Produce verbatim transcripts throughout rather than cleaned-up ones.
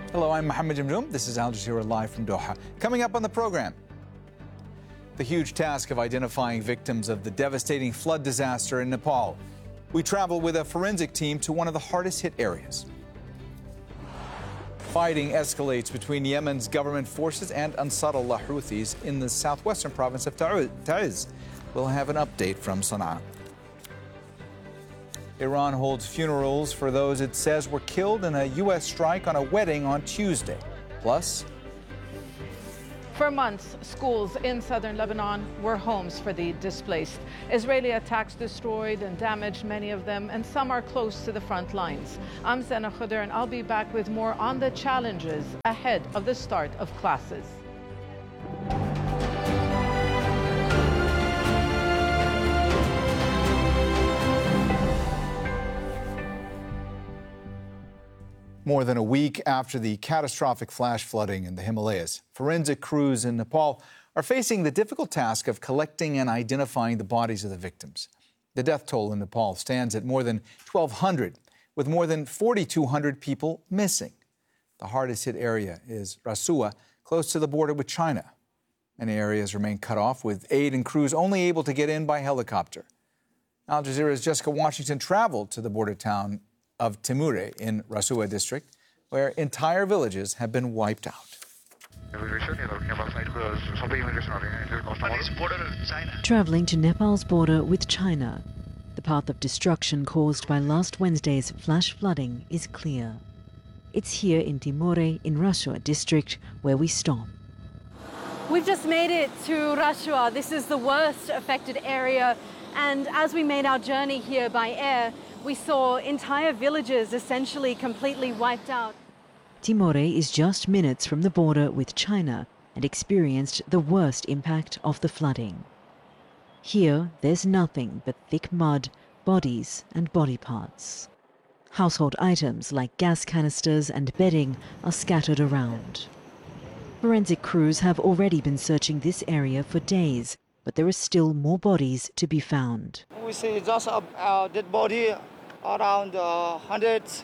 Hello, I'm Mohammed Jamjoom. This is Al Jazeera Live from Doha. Coming up on the program, the huge task of identifying victims of the devastating flood disaster in Nepal. We travel with a forensic team to one of the hardest hit areas. Fighting escalates between Yemen's government forces and Ansar Allah Houthis in the southwestern province of Ta'uz. We'll have an update from Sana'a. Iran holds funerals for those it says were killed in a U S strike on a wedding on Tuesday. Plus, for months, schools in southern Lebanon were homes for the displaced. Israeli attacks destroyed and damaged many of them, and some are close to the front lines. I'm Zena Khuder, and I'll be back with more on the challenges ahead of the start of classes. More than a week after the catastrophic flash flooding in the Himalayas, forensic crews in Nepal are facing the difficult task of collecting and identifying the bodies of the victims. The death toll in Nepal stands at more than twelve hundred, with more than forty-two hundred people missing. The hardest hit area is Rasua, close to the border with China. Many areas remain cut off, with aid and crews only able to get in by helicopter. Al Jazeera's Jessica Washington traveled to the border town of Timure in Rasua district, where entire villages have been wiped out. Traveling to Nepal's border with China, the path of destruction caused by last Wednesday's flash flooding is clear. It's here in Timure in Rasua district where we stop. We've just made it to Rasua. This is the worst affected area, and as we made our journey here by air, we saw entire villages essentially completely wiped out. Timure is just minutes from the border with China and experienced the worst impact of the flooding. Here, there's nothing but thick mud, bodies and body parts. Household items like gas canisters and bedding are scattered around. Forensic crews have already been searching this area for days, but there are still more bodies to be found. We see just a uh, dead body around uh, hundreds.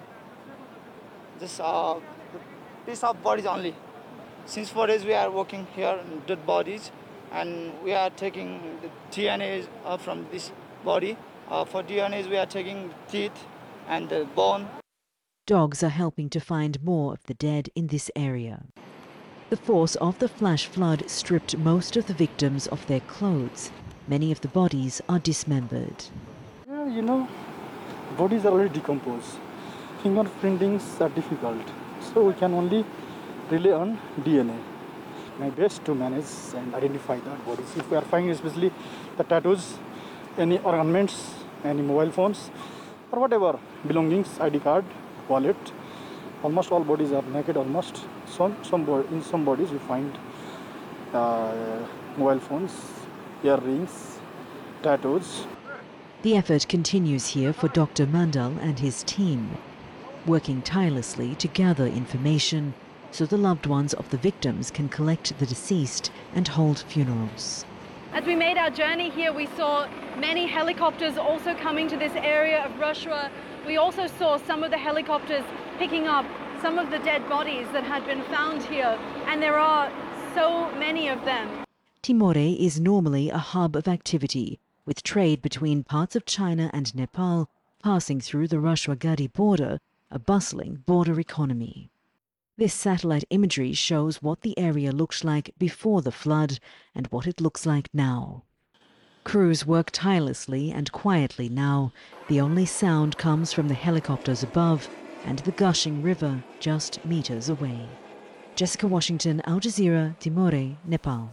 Just a uh, piece of bodies only. Since four days we are working here in dead bodies, and we are taking the D N A uh, from this body. Uh, for D N As we are taking teeth and the bone. Dogs are helping to find more of the dead in this area. The force of the flash flood stripped most of the victims of their clothes. Many of the bodies are dismembered. Well, you know, bodies are already decomposed. Fingerprintings are difficult, so we can only rely on D N A. My best to manage and identify the bodies. If we are finding especially the tattoos, any ornaments, any mobile phones, or whatever belongings, I D card, wallet, almost all bodies are naked almost. Some, some in some bodies we find uh, mobile phones, earrings, tattoos. The effort continues here for Doctor Mandal and his team, working tirelessly to gather information so the loved ones of the victims can collect the deceased and hold funerals. As we made our journey here, we saw many helicopters also coming to this area of Rasua. We also saw some of the helicopters picking up some of the dead bodies that had been found here, and there are so many of them. Timure is normally a hub of activity, with trade between parts of China and Nepal passing through the Rasua-Gadi border, a bustling border economy. This satellite imagery shows what the area looked like before the flood and what it looks like now. Crews work tirelessly and quietly now. The only sound comes from the helicopters above and the gushing river just meters away. Jessica Washington, Al Jazeera, Timure, Nepal.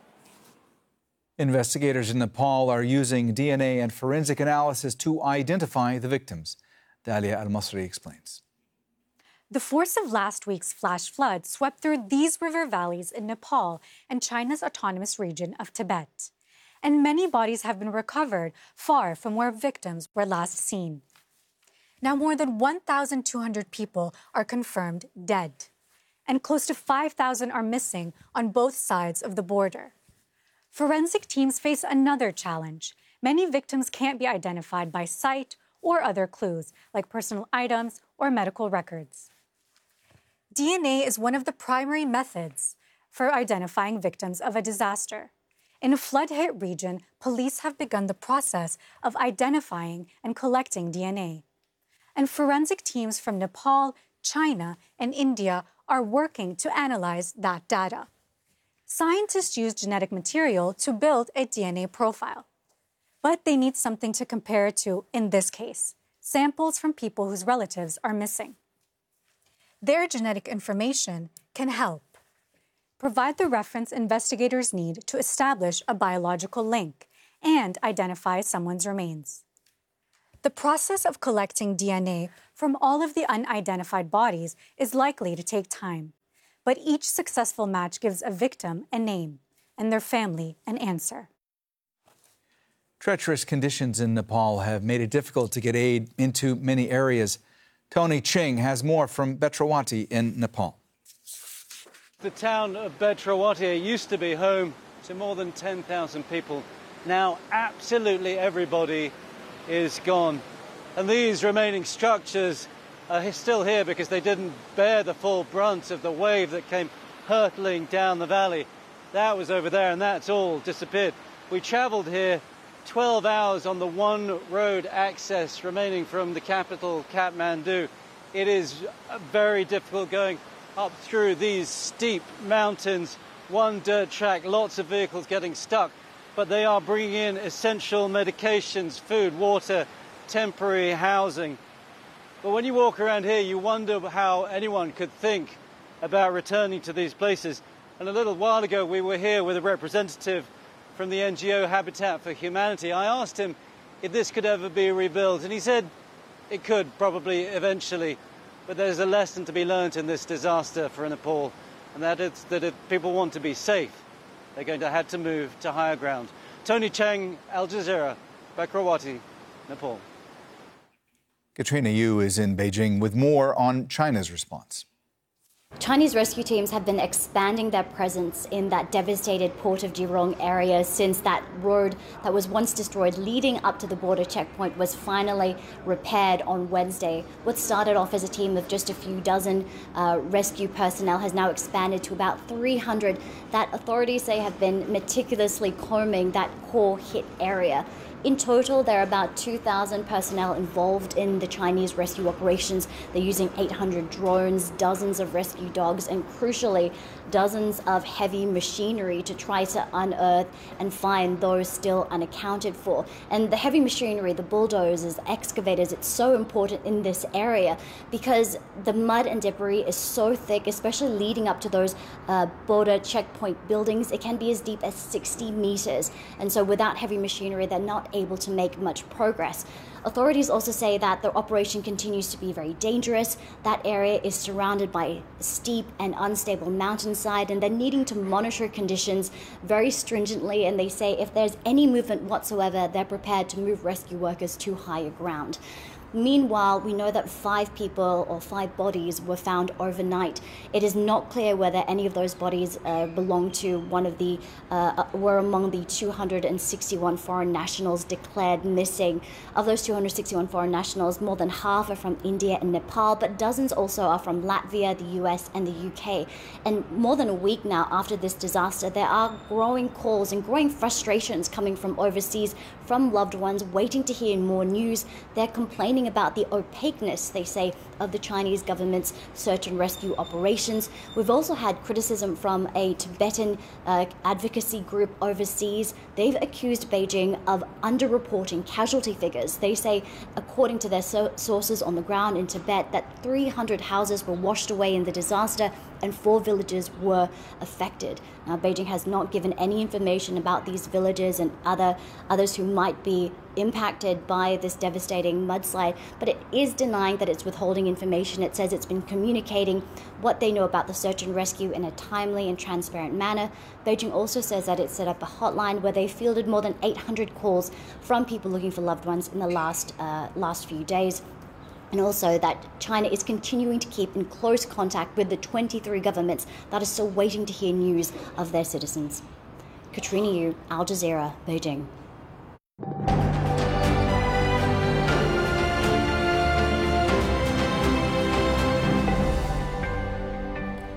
Investigators in Nepal are using D N A and forensic analysis to identify the victims. Dalia Al-Masri explains. The force of last week's flash flood swept through these river valleys in Nepal and China's autonomous region of Tibet. And many bodies have been recovered far from where victims were last seen. Now more than one thousand two hundred people are confirmed dead, and close to five thousand are missing on both sides of the border. Forensic teams face another challenge. Many victims can't be identified by sight or other clues, like personal items or medical records. D N A is one of the primary methods for identifying victims of a disaster. In a flood-hit region, police have begun the process of identifying and collecting D N A. And forensic teams from Nepal, China, and India are working to analyze that data. Scientists use genetic material to build a D N A profile. But they need something to compare it to in this case, samples from people whose relatives are missing. Their genetic information can help provide the reference investigators need to establish a biological link and identify someone's remains. The process of collecting D N A from all of the unidentified bodies is likely to take time, but each successful match gives a victim a name and their family an answer. Treacherous conditions in Nepal have made it difficult to get aid into many areas. Tony Ching has more from Betrawati in Nepal. The town of Betrawati used to be home to more than ten thousand people. Now absolutely everybody is gone. And these remaining structures are still here because they didn't bear the full brunt of the wave that came hurtling down the valley. That was over there and that's all disappeared. We travelled here twelve hours on the one road access remaining from the capital, Kathmandu. It is very difficult going up through these steep mountains, one dirt track, lots of vehicles getting stuck, but they are bringing in essential medications, food, water, temporary housing. But when you walk around here, you wonder how anyone could think about returning to these places. And a little while ago, we were here with a representative from the N G O Habitat for Humanity. I asked him if this could ever be rebuilt, and he said it could probably eventually. But there's a lesson to be learnt in this disaster for Nepal, and that is that if people want to be safe, they're going to have to move to higher ground. Tony Chang, Al Jazeera, Betrawati, Nepal. Katrina Yu is in Beijing with more on China's response. Chinese rescue teams have been expanding their presence in that devastated Port of Jurong area since that road that was once destroyed leading up to the border checkpoint was finally repaired on Wednesday. What started off as a team of just a few dozen uh, rescue personnel has now expanded to about three hundred that authorities say have been meticulously combing that core hit area. In total, there are about two thousand personnel involved in the Chinese rescue operations. They're using eight hundred drones, dozens of rescue dogs, and crucially, dozens of heavy machinery to try to unearth and find those still unaccounted for. And the heavy machinery, the bulldozers, excavators, it's so important in this area because the mud and debris is so thick, especially leading up to those uh, border checkpoint buildings. It can be as deep as sixty meters. And so without heavy machinery, they're not able to make much progress. Authorities also say that the operation continues to be very dangerous. That area is surrounded by steep and unstable mountainside, and they're needing to monitor conditions very stringently. And they say if there's any movement whatsoever, they're prepared to move rescue workers to higher ground. Meanwhile, we know that five people or five bodies were found overnight. It is not clear whether any of those bodies uh, belong to one of the, uh, were among the two hundred sixty-one foreign nationals declared missing. Of those two hundred sixty-one foreign nationals, more than half are from India and Nepal, but dozens also are from Latvia, the U S, and the U K. And more than a week now after this disaster, there are growing calls and growing frustrations coming from overseas, from loved ones waiting to hear more news. They're complaining about the opaqueness, they say, of the Chinese government's search and rescue operations. We've also had criticism from a Tibetan uh, advocacy group overseas. They've accused Beijing of underreporting casualty figures. They say, according to their so- sources on the ground in Tibet, that three hundred houses were washed away in the disaster and four villages were affected. Now, Beijing has not given any information about these villages and other others who might be impacted by this devastating mudslide, but it is denying that it's withholding information. It says it's been communicating what they know about the search and rescue in a timely and transparent manner. Beijing also says that it set up a hotline where they fielded more than eight hundred calls from people looking for loved ones in the last uh, last few days. And also that China is continuing to keep in close contact with the twenty-three governments that are still waiting to hear news of their citizens. Katrina Yu, Al Jazeera, Beijing.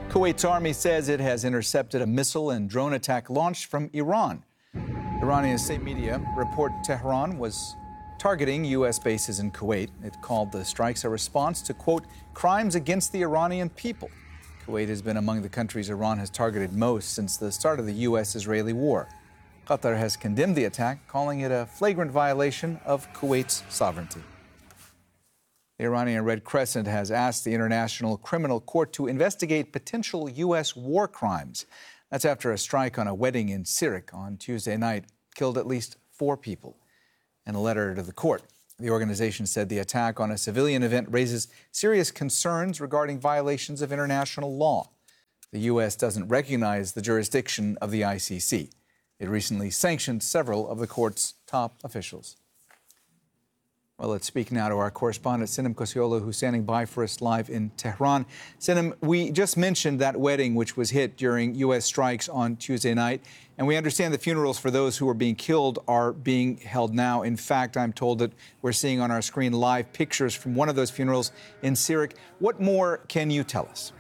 Kuwait's army says it has intercepted a missile and drone attack launched from Iran. Iranian state media report Tehran was targeting U S bases in Kuwait. It called the strikes a response to, quote, crimes against the Iranian people. Kuwait has been among the countries Iran has targeted most since the start of the U S-Israeli war. Qatar has condemned the attack, calling it a flagrant violation of Kuwait's sovereignty. The Iranian Red Crescent has asked the International Criminal Court to investigate potential U S war crimes. That's after a strike on a wedding in Sirik on Tuesday night killed at least four people. In a letter to the court, the organization said the attack on a civilian event raises serious concerns regarding violations of international law. The U S doesn't recognize the jurisdiction of the I C C. It recently sanctioned several of the court's top officials. Well, let's speak now to our correspondent, Sinem Kosioglu, who's standing by for us live in Tehran. Sinem, we just mentioned that wedding which was hit during U S strikes on Tuesday night, and we understand the funerals for those who are being killed are being held now. In fact, I'm told that we're seeing on our screen live pictures from one of those funerals in Sirik. What more can you tell us?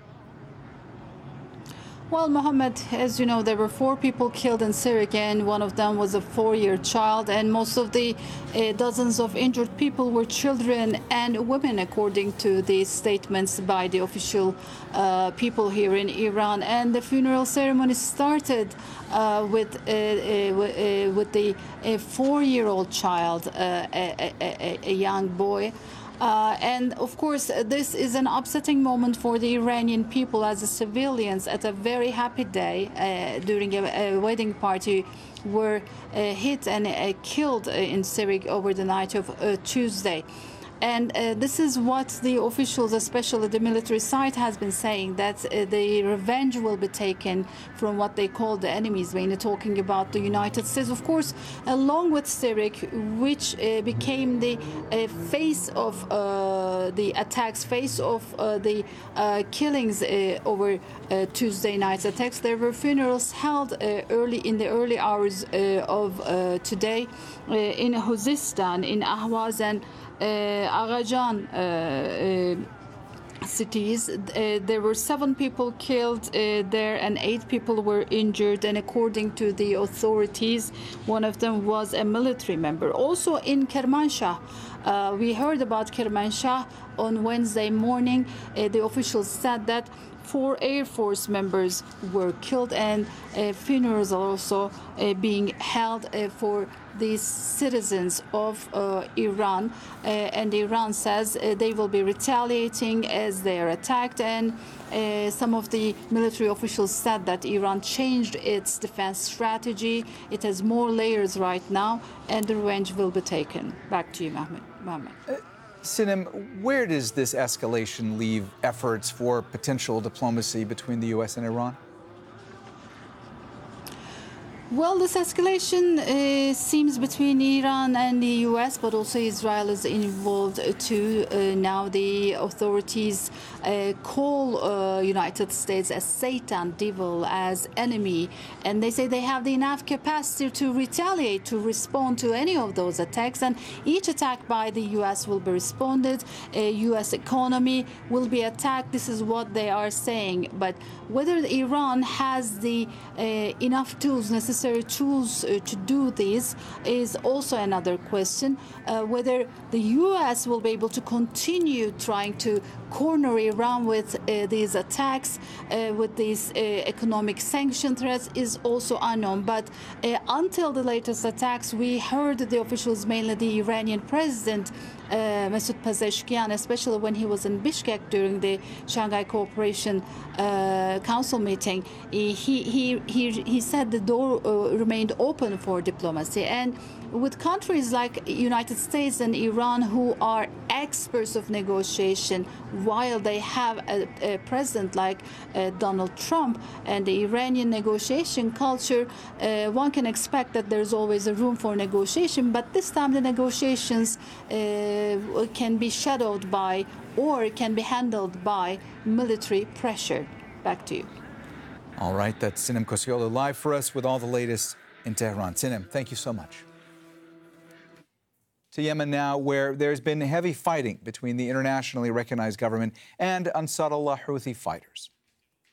Well, Mohammed, as you know, there were four people killed in Sirik, and one of them was a four-year child, and most of the uh, dozens of injured people were children and women, according to the statements by the official uh, people here in Iran. And the funeral ceremony started uh, with uh, uh, with the a four-year-old child, uh, a, a, a young boy. Uh, and, of course, this is an upsetting moment for the Iranian people as civilians at a very happy day uh, during a, a wedding party were uh, hit and uh, killed in Sirik over the night of uh, Tuesday. And uh, this is what the officials, especially the military side, has been saying, that uh, the revenge will be taken from what they call the enemies, mainly talking about the United States, of course, along with Sirik, which uh, became the uh, face of uh, the attacks, face of uh, the uh, killings uh, over uh, Tuesday night's attacks. There were funerals held uh, early in the early hours uh, of uh, today uh, in Khuzestan, in Ahwaz, and Uh, Aghajan uh, uh, cities. Uh, there were seven people killed uh, there and eight people were injured, and according to the authorities, one of them was a military member. Also in Kermanshah, uh, we heard about Kermanshah on Wednesday morning. Uh, the officials said that four Air Force members were killed, and uh, funerals are also uh, being held uh, for these citizens of uh, Iran. Uh, and Iran says uh, they will be retaliating as they are attacked. And uh, some of the military officials said that Iran changed its defense strategy. It has more layers right now, and the revenge will be taken. Back to you, Mohammed. Mohammed. Uh, Sinem, where does this escalation leave efforts for potential diplomacy between the U S and Iran? Well, this escalation uh, seems between Iran and the U S, but also Israel is involved too. Uh, now the authorities uh, call uh, United States as Satan, devil, as enemy, and they say they have the enough capacity to retaliate, to respond to any of those attacks, and each attack by the U S will be responded. Uh, U S economy will be attacked. This is what they are saying, but whether Iran has the uh, enough tools necessary tools uh, to do this is also another question. Uh, whether the U S will be able to continue trying to corner Iran with uh, these attacks, uh, with these uh, economic sanction threats, is also unknown. But uh, until the latest attacks, we heard the officials, mainly the Iranian president, Uh, Masoud Pezeshkian, especially when he was in Bishkek during the Shanghai Cooperation uh, Council meeting, he, he, he, he said the door uh, remained open for diplomacy. And with countries like United States and Iran, who are experts of negotiation, while they have a, a president like uh, Donald Trump and the Iranian negotiation culture, uh, one can expect that there's always a room for negotiation. But this time the negotiations uh, can be shadowed by or can be handled by military pressure. Back to you. All right, that's Sinem Kosioglu live for us with all the latest in Tehran. Sinem, thank you so much. To Yemen now, where there's been heavy fighting between the internationally recognized government and Ansarullah Houthi fighters.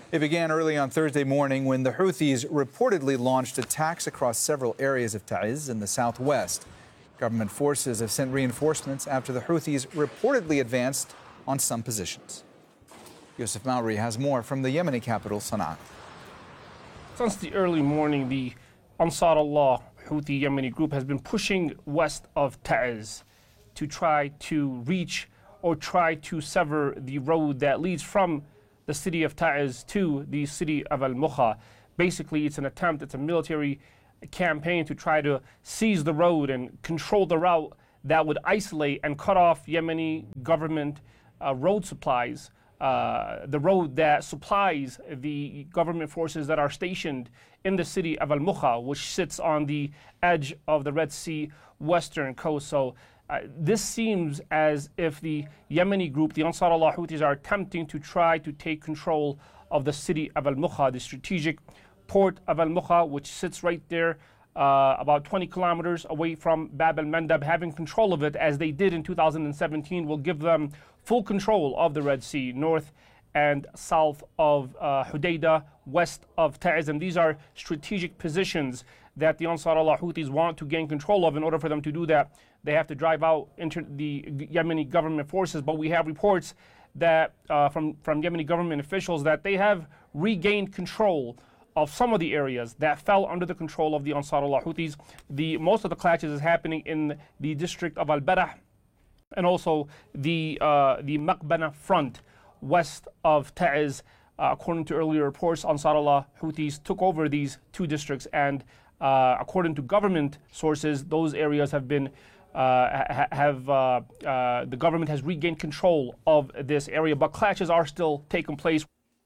It began early on Thursday morning when the Houthis reportedly launched attacks across several areas of Taiz in the southwest. Government forces have sent reinforcements after the Houthis reportedly advanced on some positions. Yusuf Mauri has more from the Yemeni capital, Sana'a. Since the early morning, the Ansar Allah Houthi Yemeni group has been pushing west of Taiz to try to reach or try to sever the road that leads from the city of Taiz to the city of Al-Mukha. Basically, it's an attempt, it's a military campaign to try to seize the road and control the route that would isolate and cut off Yemeni government uh, road supplies, uh, the road that supplies the government forces that are stationed in the city of Al-Mukha, which sits on the edge of the Red Sea western coast. So uh, this seems as if the Yemeni group, the Ansar Allah Houthis, are attempting to try to take control of the city of Al-Mukha, the strategic port of Al-Mukha, which sits right there uh, about twenty kilometers away from Bab al-Mandab. Having control of it, as they did in two thousand seventeen, will give them full control of the Red Sea, north and south of uh, Hudaydah, west of Taiz. And these are strategic positions that the Ansar Allah Houthis want to gain control of. In order for them to do that, they have to drive out inter the Yemeni government forces. But we have reports that uh, from, from Yemeni government officials that they have regained control of some of the areas that fell under the control of the Ansar Allah Houthis. The, most of the clashes is happening in the district of Al-Barah and also the, uh, the Maqbana front west of Taiz. Uh, according to earlier reports, Ansar Allah Houthis took over these two districts, and uh, according to government sources, those areas have been uh, ha have uh, uh, the government has regained control of this area, but clashes are still taking place.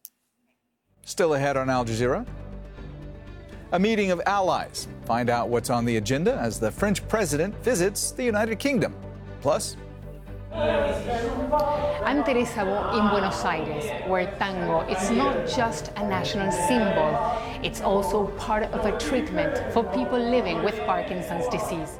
Still ahead on Al Jazeera, a meeting of allies. Find out what's on the agenda as the French president visits the United Kingdom. Plus, I'm Teresa Bo in Buenos Aires, where tango is not just a national symbol, it's also part of a treatment for people living with Parkinson's disease.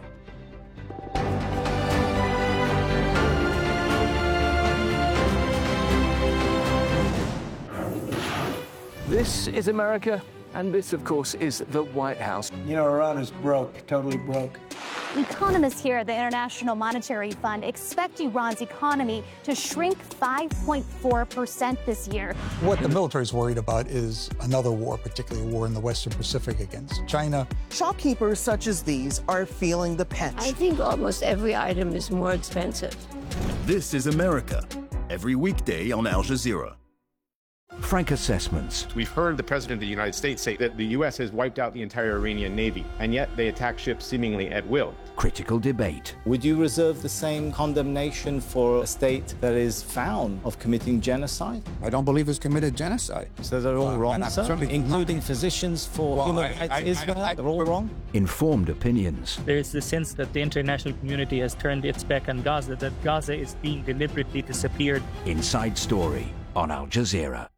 This is America, and this, of course, is the White House. You know, Iran is broke, totally broke. Economists here at the International Monetary Fund expect Iran's economy to shrink five point four percent this year. What the military is worried about is another war, particularly a war in the Western Pacific against China. Shopkeepers such as these are feeling the pinch. I think almost every item is more expensive. This is America, every weekday on Al Jazeera. Frank assessments. We've heard the President of the United States say that the U S has wiped out the entire Iranian Navy, and yet they attack ships seemingly at will. Critical debate. Would you reserve the same condemnation for a state that is found of committing genocide? I don't believe it's committed genocide. So they're all uh, wrong, sir? Including not. physicians for well, human rights Israel? I, I, they're all wrong? Informed opinions. There is the sense that the international community has turned its back on Gaza, that Gaza is being deliberately disappeared. Inside Story on Al Jazeera.